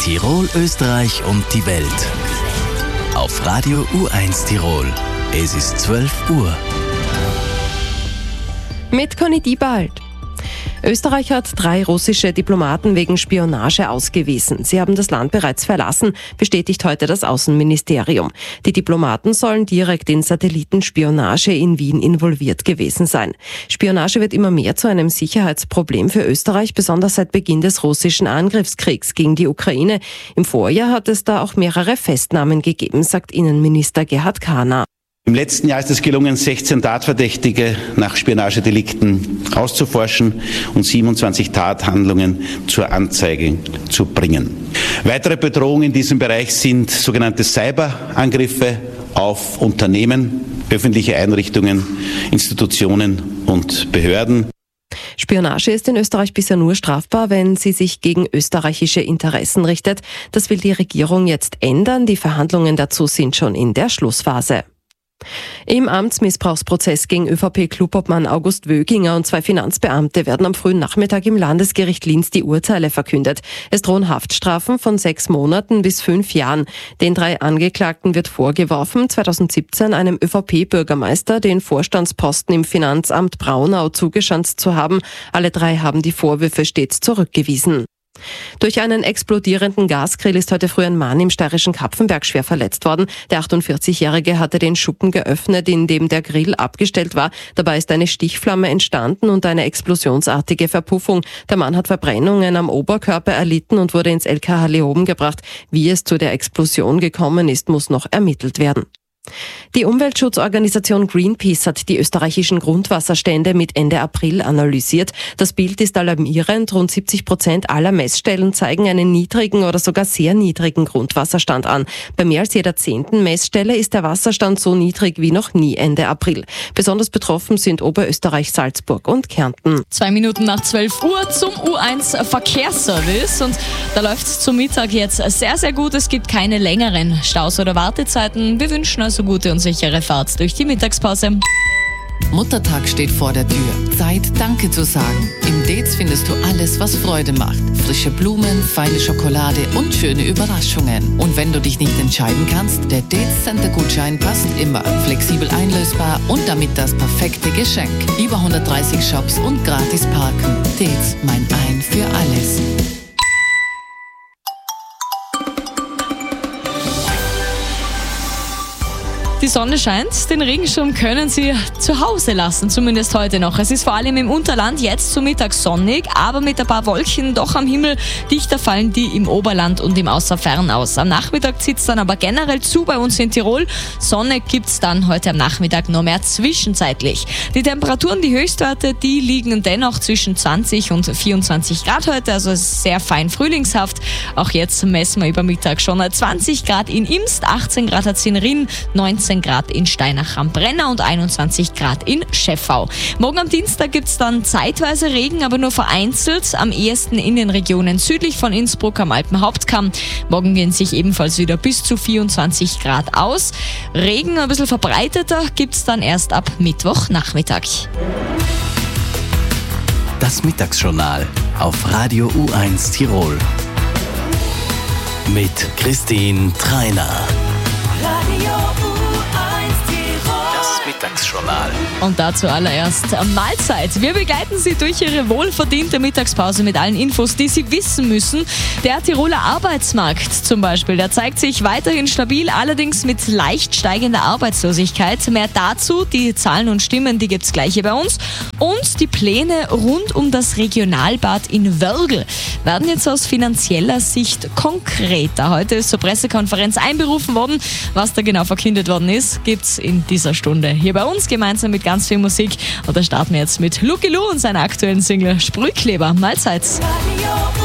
Tirol, Österreich und die Welt. Auf Radio U1 Tirol. Es ist 12 Uhr. Mit Conny Diebald. Österreich hat 3 russische Diplomaten wegen Spionage ausgewiesen. Sie haben das Land bereits verlassen, bestätigt heute das Außenministerium. Die Diplomaten sollen direkt in Satellitenspionage in Wien involviert gewesen sein. Spionage wird immer mehr zu einem Sicherheitsproblem für Österreich, besonders seit Beginn des russischen Angriffskriegs gegen die Ukraine. Im Vorjahr hat es da auch mehrere Festnahmen gegeben, sagt Innenminister Gerhard Kahner. Im letzten Jahr ist es gelungen, 16 Tatverdächtige nach Spionagedelikten auszuforschen und 27 Tathandlungen zur Anzeige zu bringen. Weitere Bedrohungen in diesem Bereich sind sogenannte Cyberangriffe auf Unternehmen, öffentliche Einrichtungen, Institutionen und Behörden. Spionage ist in Österreich bisher nur strafbar, wenn sie sich gegen österreichische Interessen richtet. Das will die Regierung jetzt ändern. Die Verhandlungen dazu sind schon in der Schlussphase. Im Amtsmissbrauchsprozess gegen ÖVP-Clubobmann August Wöginger und 2 Finanzbeamte werden am frühen Nachmittag im Landesgericht Linz die Urteile verkündet. Es drohen Haftstrafen von 6 Monaten bis 5 Jahren. Den 3 Angeklagten wird vorgeworfen, 2017 einem ÖVP-Bürgermeister den Vorstandsposten im Finanzamt Braunau zugeschanzt zu haben. Alle 3 haben die Vorwürfe stets zurückgewiesen. Durch einen explodierenden Gasgrill ist heute früh ein Mann im steirischen Kapfenberg schwer verletzt worden. Der 48-Jährige hatte den Schuppen geöffnet, in dem der Grill abgestellt war. Dabei ist eine Stichflamme entstanden und eine explosionsartige Verpuffung. Der Mann hat Verbrennungen am Oberkörper erlitten und wurde ins LKH Leoben gebracht. Wie es zu der Explosion gekommen ist, muss noch ermittelt werden. Die Umweltschutzorganisation Greenpeace hat die österreichischen Grundwasserstände mit Ende April analysiert. Das Bild ist alarmierend. Rund 70% aller Messstellen zeigen einen niedrigen oder sogar sehr niedrigen Grundwasserstand an. Bei mehr als jeder 10. Messstelle ist der Wasserstand so niedrig wie noch nie Ende April. Besonders betroffen sind Oberösterreich, Salzburg und Kärnten. 2 Minuten nach 12 Uhr zum U1 Verkehrsservice. Und da läuft es zum Mittag jetzt sehr, sehr gut. Es gibt keine längeren Staus oder Wartezeiten. Wir wünschen also gute und sichere Fahrt durch die Mittagspause. Muttertag steht vor der Tür. Zeit, Danke zu sagen. Im Dez findest du alles, was Freude macht. Frische Blumen, feine Schokolade und schöne Überraschungen. Und wenn du dich nicht entscheiden kannst, der Dez Center Gutschein passt immer. Flexibel einlösbar und damit das perfekte Geschenk. Über 130 Shops und gratis parken. Dez, mein Ein für alles. Die Sonne scheint, den Regenschirm können Sie zu Hause lassen, zumindest heute noch. Es ist vor allem im Unterland jetzt zu Mittag sonnig, aber mit ein paar Wolken doch am Himmel. Dichter fallen die im Oberland und im Außerfern aus. Am Nachmittag zieht es dann aber generell zu bei uns in Tirol. Sonne gibt's dann heute am Nachmittag nur mehr zwischenzeitlich. Die Temperaturen, die Höchstwerte, die liegen dennoch zwischen 20 und 24 Grad heute, also es ist sehr fein frühlingshaft. Auch jetzt messen wir über Mittag schon 20 Grad in Imst, 18 Grad hat es in Rinn, 19 Grad in Steinach am Brenner und 21 Grad in Scheffau. Morgen am Dienstag gibt es dann zeitweise Regen, aber nur vereinzelt, am ehesten in den Regionen südlich von Innsbruck am Alpenhauptkamm. Morgen gehen sich ebenfalls wieder bis zu 24 Grad aus. Regen ein bisschen verbreiteter gibt es dann erst ab Mittwochnachmittag. Das Mittagsjournal auf Radio U1 Tirol. Mit Christine Treiner. Mittagsjournal. Und dazu allererst Mahlzeit. Wir begleiten Sie durch Ihre wohlverdiente Mittagspause mit allen Infos, die Sie wissen müssen. Der Tiroler Arbeitsmarkt zum Beispiel, der zeigt sich weiterhin stabil, allerdings mit leicht steigender Arbeitslosigkeit. Mehr dazu, die Zahlen und Stimmen, die gibt's gleich hier bei uns. Und die Pläne rund um das Regionalbad in Wörgl werden jetzt aus finanzieller Sicht konkreter. Heute ist zur Pressekonferenz einberufen worden. Was da genau verkündet worden ist, gibt's in dieser Stunde hier bei uns, gemeinsam mit ganz viel Musik. Und da starten wir jetzt mit Lucky Lou und seiner aktuellen Single Sprühkleber. Mahlzeit.